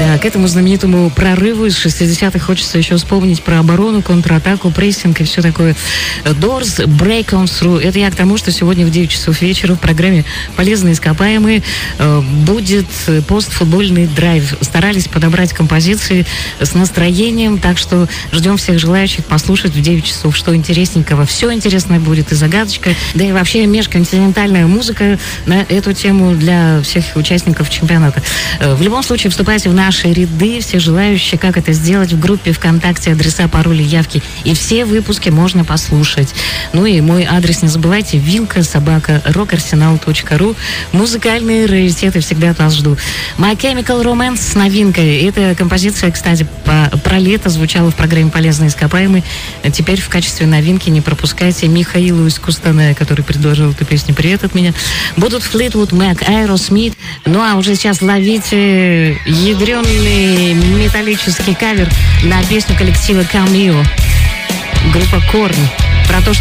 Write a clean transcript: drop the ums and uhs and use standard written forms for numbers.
К этому знаменитому прорыву из 60-х хочется еще вспомнить про оборону, контратаку, прессинг и все такое. Doors, Break On Through. Это я к тому, что сегодня в 9 часов вечера в программе «Полезные ископаемые» будет постфутбольный драйв. Старались подобрать композиции с настроением, так что ждем всех желающих послушать в 9 часов, что интересненького. Все интересное будет и загадочка, да и вообще межконтинентальная музыка на эту тему для всех участников чемпионата. В любом случае, вступайте в наши ряды, все желающие, как это сделать в группе ВКонтакте, адреса, пароли, явки, и все выпуски можно послушать. Ну и мой адрес не забывайте: vilka@rockarsenal.ru. Музыкальные раритеты всегда от вас жду. My Chemical Romance с новинкой. Эта композиция, кстати, про лето звучала в программе «Полезные ископаемые». Теперь в качестве новинки не пропускайте Михаилу из Кустаная, который предложил эту песню «Привет от меня». Будут Fleetwood Mac, Aerosmith. Ну а уже сейчас ловите ядреный металлический кавер на песню коллектива Cameo. Группа Korn. Про то, что